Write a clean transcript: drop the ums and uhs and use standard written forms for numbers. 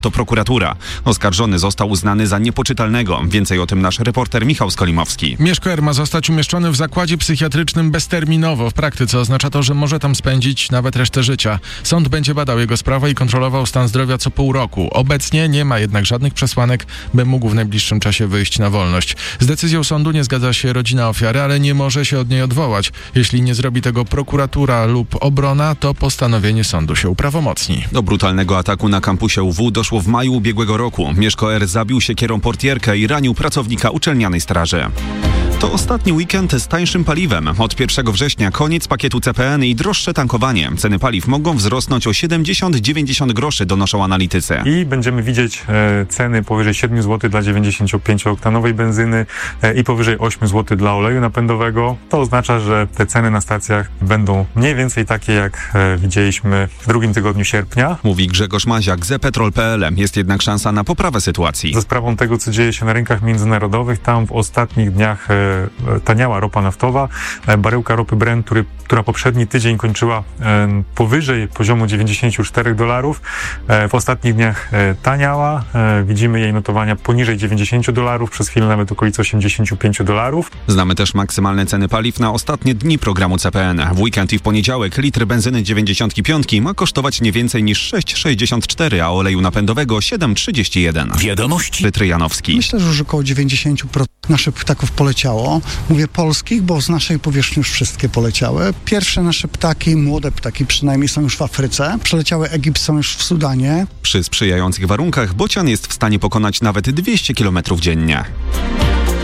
to prokuratura. Oskarżony został uznany za niepoczytalnego. Więcej o tym nasz reporter Michał Skolimowski. Mieszko R. ma zostać umieszczony w zakładzie psychiatrycznym bezterminowo. W praktyce oznacza to, że może tam spędzić nawet resztę życia. Sąd będzie badał jego sprawę i kontrolował stan zdrowia co pół roku. Obecnie nie ma jednak żadnych przesłanek, by mógł w najbliższym czasie wyjść na wolność. Z decyzją sądu nie zgadza się rodzina ofiary, ale nie może się od niej odwołać. Jeśli nie zrobi tego prokuratura lub obrona, to postanowienie sądu się uprawomocni. Do brutalnego ataku na kampusie UW doszło w maju ubiegłego roku. Mieszko R. zabił siekierą portierkę i ranił pracownika uczelnianej straży. To ostatni weekend z tańszym paliwem. Od 1 września koniec pakietu CPN i droższe tankowanie. Ceny paliw mogą wzrosnąć o 70-90 groszy, donoszą analitycy. I będziemy widzieć ceny powyżej 7 zł dla 95-oktanowej benzyny i powyżej 8 zł dla oleju napędowego. To oznacza, że te ceny na stacjach będą mniej więcej takie, jak widzieliśmy w drugim tygodniu sierpnia. Mówi Grzegorz Maziak z ePetrol.pl. Jest jednak szansa na poprawę sytuacji. Za sprawą tego, co dzieje się na rynkach międzynarodowych, tam w ostatnich dniach taniała ropa naftowa. Baryłka ropy Brent, która poprzedni tydzień kończyła powyżej poziomu $94, w ostatnich dniach taniała. Widzimy jej notowania poniżej $90, przez chwilę nawet okolice $85. Znamy też maksymalne ceny paliw na ostatnie dni programu CPN. W weekend i w poniedziałek litr benzyny 95 ma kosztować nie więcej niż 6,64, a oleju napędowego 7,31. Wiadomości. Piotr Janowski. Myślę, że już około 90% naszych ptaków poleciało. Mówię polskich, bo z naszej powierzchni już wszystkie poleciały. Pierwsze nasze ptaki, młode ptaki przynajmniej, są już w Afryce. Przeleciały Egipt, są już w Sudanie. Przy sprzyjających warunkach bocian jest w stanie pokonać nawet 200 km dziennie.